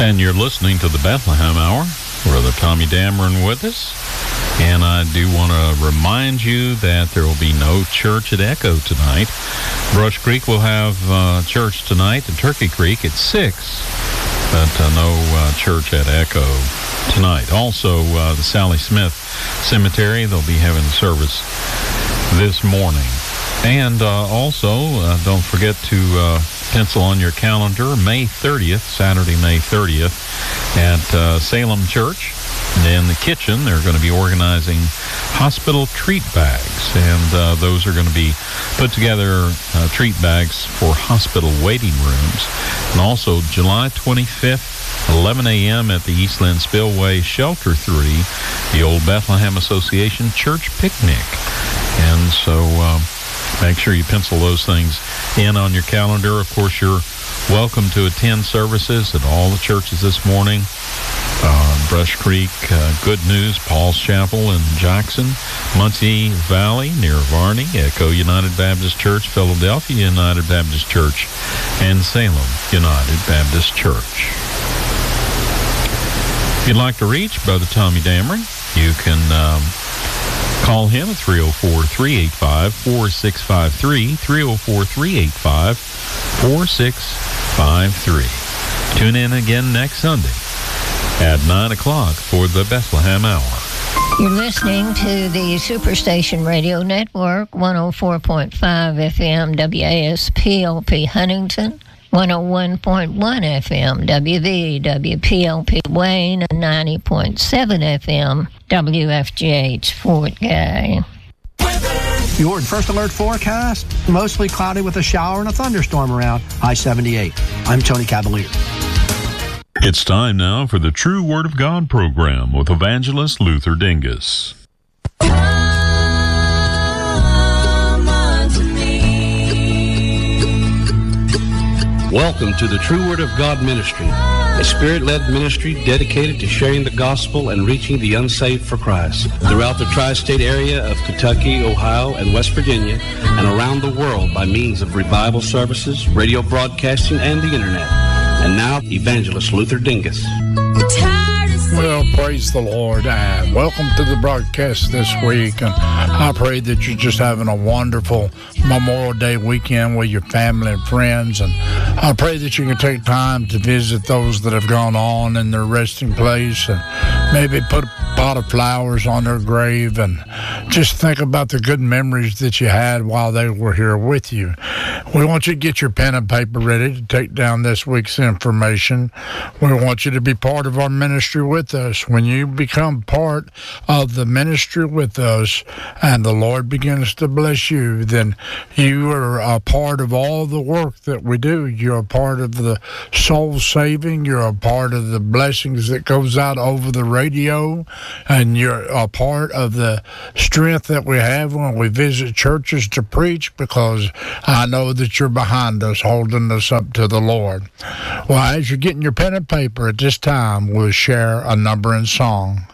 And you're listening to the Bethlehem Hour. Brother Tommy Dameron with us. And I do want to remind you that there will be no church at Echo tonight. Brush Creek will have church tonight, and Turkey Creek at 6. But no church at Echo tonight. Also, the Sally Smith Cemetery, they'll be having service this morning. And also, don't forget to pencil on your calendar May 30th, Saturday, May 30th, at Salem Church. In the kitchen, they're going to be organizing hospital treat bags, and those are going to be put together treat bags for hospital waiting rooms. And also, July 25th, 11 a.m. at the Eastland Spillway Shelter 3, the Old Bethlehem Association Church Picnic. And so make sure you pencil those things in on your calendar. Of course, you're welcome to attend services at all the churches this morning. Brush Creek, Good News, Paul's Chapel in Jackson, Muncie Valley near Varney, Echo United Baptist Church, Philadelphia United Baptist Church, and Salem United Baptist Church. If you'd like to reach Brother Tommy Dameron, you can call him at 304-385-4653, 304-385-4653. Tune in again next Sunday at 9 o'clock for the Bethlehem Hour. You're listening to the Superstation Radio Network, 104.5 FM WASPLP Huntington, 101.1 FM WVWPLP Wayne, and 90.7 FM WFGH Fort Gay. Your First Alert forecast, mostly cloudy with a shower and a thunderstorm around I-78. I'm Tony Cavalier. It's time now for the True Word of God program with Evangelist Luther Dingus. Come unto me. Welcome to the True Word of God Ministry, a spirit-led ministry dedicated to sharing the gospel and reaching the unsaved for Christ. Throughout the tri-state area of Kentucky, Ohio, and West Virginia, and around the world by means of revival services, radio broadcasting, and the internet. And now, Evangelist Luther Dingus. Well, praise the Lord, and welcome to the broadcast this week. And I pray that you're just having a wonderful Memorial Day weekend with your family and friends. And I pray that you can take time to visit those that have gone on in their resting place and maybe put a pot of flowers on their grave and just think about the good memories that you had while they were here with you. We want you to get your pen and paper ready to take down this week's information. We want you to be part of our ministry with us. When you become part of the ministry with us and the Lord begins to bless you, then you are a part of all the work that we do. You're a part of the soul saving. You're a part of the blessings that goes out over the radio, and you're a part of the strength that we have when we visit churches to preach, because I know that you're behind us, holding us up to the Lord. Well, as you're getting your pen and paper at this time, we'll share a number and song.